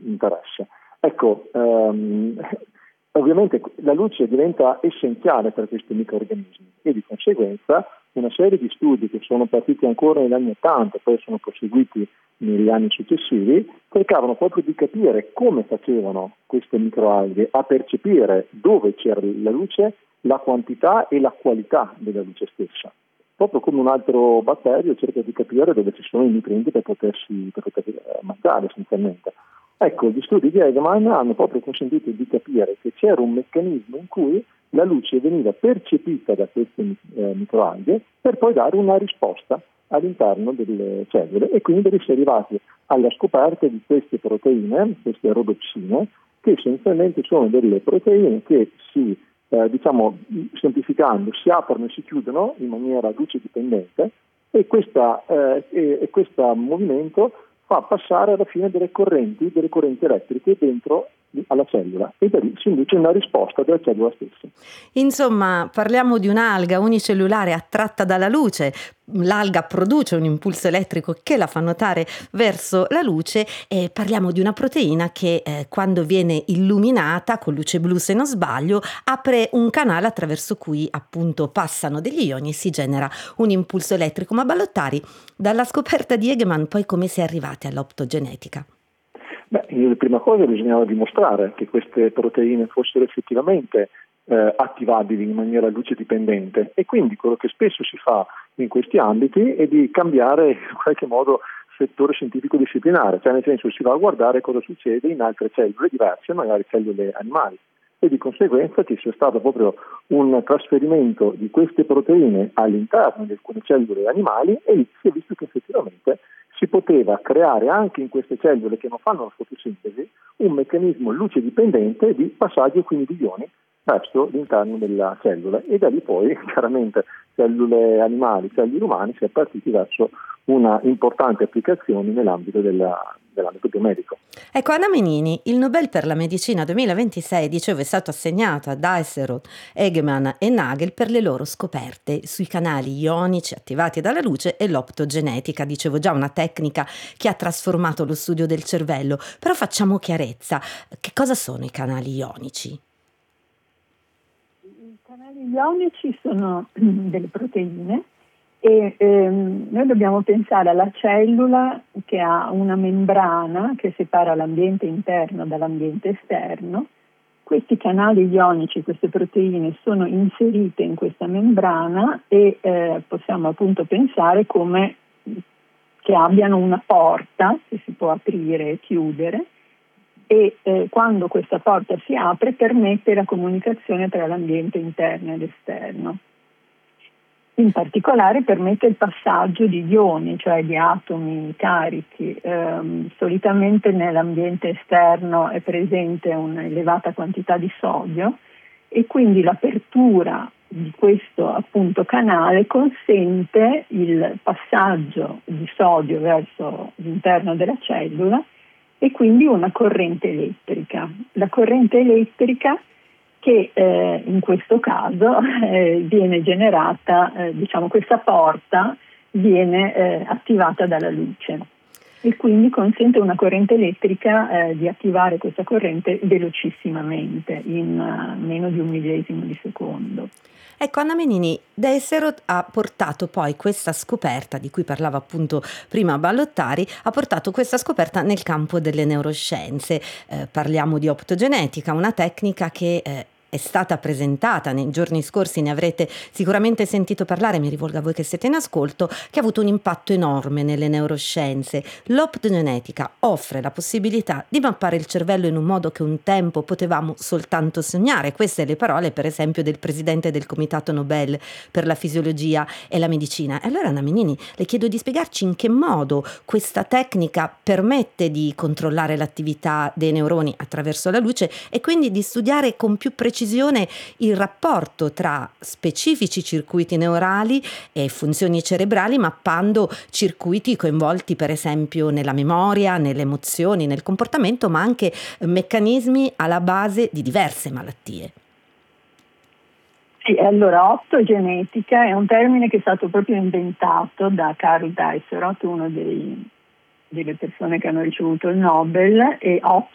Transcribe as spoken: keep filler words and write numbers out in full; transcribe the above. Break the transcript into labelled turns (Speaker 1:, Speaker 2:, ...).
Speaker 1: interessa. Ecco, ehm, ovviamente la luce diventa essenziale per questi microrganismi e di conseguenza una serie di studi che sono partiti ancora negli anni ottanta e poi sono proseguiti negli anni successivi cercavano proprio di capire come facevano queste microalghe a percepire dove c'era la luce, la quantità e la qualità della luce stessa. Proprio come un altro batterio cerca di capire dove ci sono i nutrienti per potersi per poter mangiare essenzialmente. Ecco, gli studi di Eggman hanno proprio consentito di capire che c'era un meccanismo in cui la luce veniva percepita da queste eh, microalghe per poi dare una risposta all'interno delle cellule e quindi si è arrivati alla scoperta di queste proteine, queste rodopsine, che essenzialmente sono delle proteine che si, eh, diciamo, semplificando, si aprono e si chiudono in maniera luce dipendente e, questa, eh, e, e questo movimento fa passare alla fine delle correnti, delle correnti elettriche dentro alla cellula e da lì si induce una risposta della cellula stessa.
Speaker 2: Insomma, parliamo di un'alga unicellulare attratta dalla luce. L'alga produce un impulso elettrico che la fa nuotare verso la luce e parliamo di una proteina che eh, quando viene illuminata con luce blu, se non sbaglio, apre un canale attraverso cui appunto passano degli ioni e si genera un impulso elettrico. Ma Ballottari, dalla scoperta di Eggman poi come si è arrivati all'optogenetica?
Speaker 1: Beh, la prima cosa bisognava dimostrare che queste proteine fossero effettivamente eh, attivabili in maniera luce dipendente e quindi quello che spesso si fa in questi ambiti è di cambiare in qualche modo settore scientifico disciplinare, cioè nel senso si va a guardare cosa succede in altre cellule diverse, magari cellule animali e di conseguenza ci sia stato proprio un trasferimento di queste proteine all'interno di alcune cellule animali e lì si è visto che effettivamente si poteva creare anche in queste cellule che non fanno la fotosintesi un meccanismo luce dipendente di passaggio quindi di ioni verso l'interno della cellula e da lì poi chiaramente cellule animali, cellule umane si è partiti verso una importante applicazione nell'ambito della, dell'ambito biomedico.
Speaker 2: Ecco, Anna Menini, il Nobel per la medicina duemilaventisei, dicevo, è stato assegnato a Diderot, Eggman e Nagel per le loro scoperte sui canali ionici attivati dalla luce e l'optogenetica, dicevo già una tecnica che ha trasformato lo studio del cervello. Però facciamo chiarezza, che cosa sono i canali ionici?
Speaker 3: I canali ionici sono delle proteine e ehm, noi dobbiamo pensare alla cellula che ha una membrana che separa l'ambiente interno dall'ambiente esterno. Questi canali ionici, queste proteine sono inserite in questa membrana e eh, possiamo appunto pensare come che abbiano una porta che si può aprire e chiudere e eh, quando questa porta si apre permette la comunicazione tra l'ambiente interno ed esterno. In particolare permette il passaggio di ioni, cioè di atomi carichi. Ehm, solitamente nell'ambiente esterno è presente un'elevata quantità di sodio e quindi l'apertura di questo appunto canale consente il passaggio di sodio verso l'interno della cellula e quindi una corrente elettrica. La corrente elettrica che eh, in questo caso eh, viene generata, eh, diciamo questa porta viene eh, attivata dalla luce e quindi consente una corrente elettrica eh, di attivare questa corrente velocissimamente in uh, meno di un millesimo di secondo.
Speaker 2: Ecco, Anna Menini, Diderot ha portato poi questa scoperta, di cui parlava appunto prima Ballottari, ha portato questa scoperta nel campo delle neuroscienze. Eh, parliamo di optogenetica, una tecnica che eh, è stata presentata nei giorni scorsi, ne avrete sicuramente sentito parlare, mi rivolgo a voi che siete in ascolto, che ha avuto un impatto enorme nelle neuroscienze. L'optogenetica offre la possibilità di mappare il cervello in un modo che un tempo potevamo soltanto sognare. Queste le parole, per esempio, del presidente del Comitato Nobel per la fisiologia e la medicina. E allora, Anna Menini, le chiedo di spiegarci in che modo questa tecnica permette di controllare l'attività dei neuroni attraverso la luce e quindi di studiare con più precisione il rapporto tra specifici circuiti neurali e funzioni cerebrali, mappando circuiti coinvolti per esempio nella memoria, nelle emozioni, nel comportamento, ma anche meccanismi alla base di diverse malattie.
Speaker 3: Sì, allora optogenetica è un termine che è stato proprio inventato da Carl Diderot, uno dei delle persone che hanno ricevuto il Nobel, e